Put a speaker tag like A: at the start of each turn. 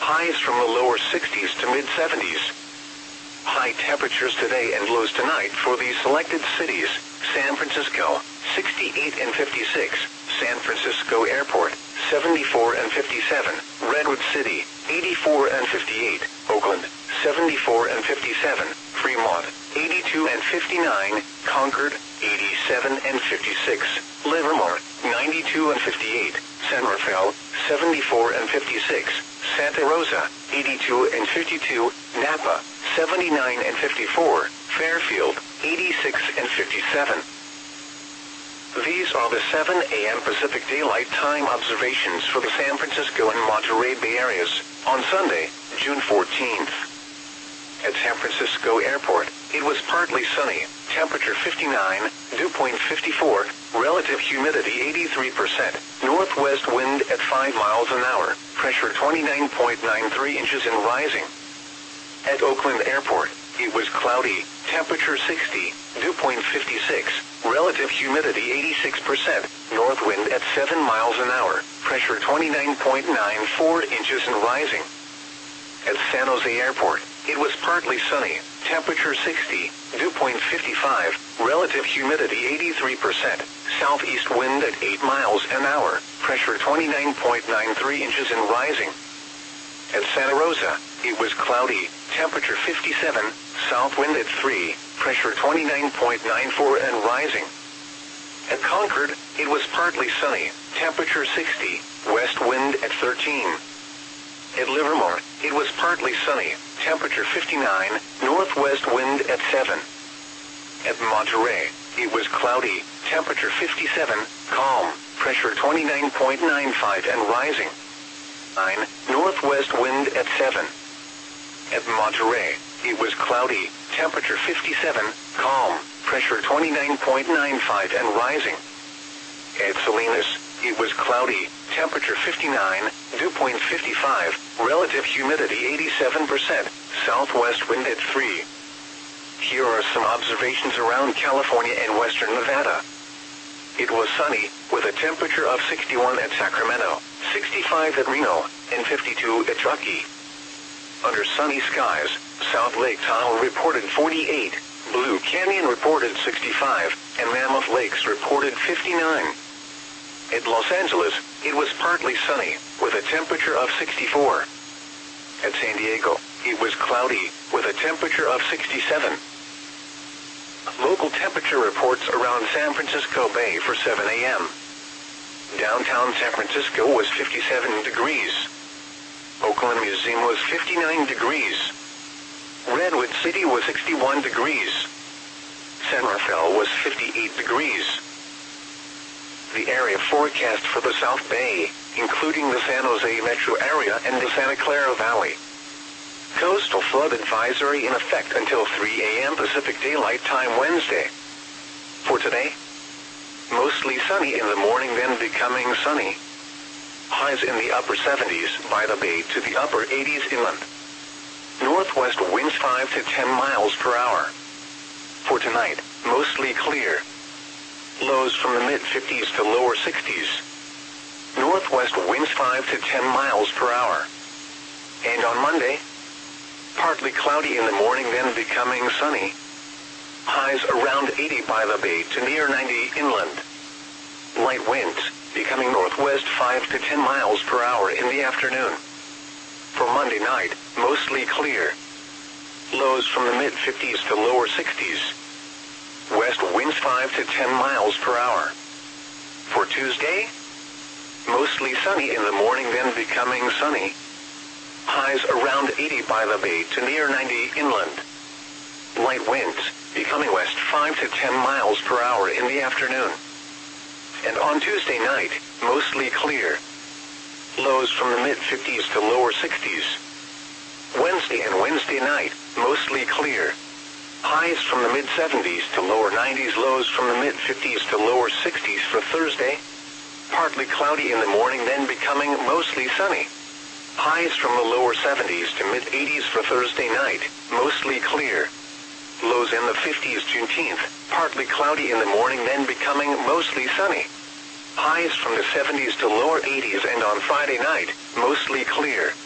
A: Highs from the lower 60s to mid-70s. High temperatures today and lows tonight for these selected cities: San Francisco, 68 and 56, San Francisco Airport, 74 and 57, Redwood City, 84 and 58, Oakland, 74 and 57, Fremont, 82 and 59, Concord, 87 and 56, Livermore, 92 and 58, San Rafael, 74 and 56, Santa Rosa, 82 and 52, Napa, 79 and 54, Fairfield, 86 and 57. These are the 7 a.m. Pacific Daylight Time observations for the San Francisco and Monterey Bay areas on Sunday, June 14th. At San Francisco Airport, it was partly sunny, temperature 59, dew point 54, relative humidity 83%, northwest wind at 5 miles an hour, pressure 29.93 inches and rising. At Oakland Airport, it was cloudy, temperature 60, dew point 56, relative humidity 86%, north wind at 7 miles an hour, pressure 29.94 inches and rising. At San Jose Airport, it was partly sunny, temperature 60, dew point 55, relative humidity 83%, southeast wind at 8 miles an hour, pressure 29.93 inches and rising. At Santa Rosa, it was cloudy, temperature 57, south wind at 3, pressure 29.94 and rising. At Concord, it was partly sunny, temperature 60, west wind at 13. At Livermore, it was partly sunny, temperature 59, northwest wind at 7. At Monterey, it was cloudy, temperature 57, calm, pressure 29.95 and rising. 9, northwest wind at 7. At Monterey, it was cloudy, temperature 57, calm, pressure 29.95 and rising. At Salinas, it was cloudy, temperature 59, dew point 55, relative humidity 87%, southwest wind at 3. Here are some observations around California and western Nevada. It was sunny, with a temperature of 61 at Sacramento, 65 at Reno, and 52 at Truckee. Under sunny skies, South Lake Tahoe reported 48, Blue Canyon reported 65, and Mammoth Lakes reported 59. At Los Angeles, it was partly sunny, with a temperature of 64. At San Diego, it was cloudy, with a temperature of 67. Local temperature reports around San Francisco Bay for 7 a.m. Downtown San Francisco was 57 degrees. Oakland Museum was 59 degrees. Redwood City was 61 degrees. San Rafael was 58 degrees. The area forecast for the South Bay, including the San Jose metro area and the Santa Clara Valley. Coastal flood advisory in effect until 3 a.m. Pacific Daylight Time Wednesday. For today, mostly sunny in the morning, then becoming sunny. Highs in the upper 70s by the bay to the upper 80s inland. Northwest winds 5 to 10 miles per hour. For tonight, mostly clear. Lows from the mid-50s to lower 60s. Northwest winds 5 to 10 miles per hour. And on Monday, partly cloudy in the morning, then becoming sunny. Highs around 80 by the bay to near 90 inland. Light winds, becoming northwest 5 to 10 miles per hour in the afternoon. For Monday night, mostly clear. Lows from the mid-50s to lower 60s. West winds 5 to 10 miles per hour. For Tuesday, mostly sunny in the morning, then becoming sunny. Highs around 80 by the bay to near 90 inland. Light winds, becoming west 5 to 10 miles per hour in the afternoon. And on Tuesday night, mostly clear. Lows from the mid-50s to lower 60s. Wednesday and Wednesday night, mostly clear. Highs from the mid-70s to lower 90s, lows from the mid-50s to lower 60s for Thursday. Partly cloudy in the morning, then becoming mostly sunny. Highs from the lower 70s to mid-80s for Thursday night, mostly clear. Lows in the 50s Juneteenth, partly cloudy in the morning, then becoming mostly sunny. Highs from the 70s to lower 80s, and on Friday night, mostly clear.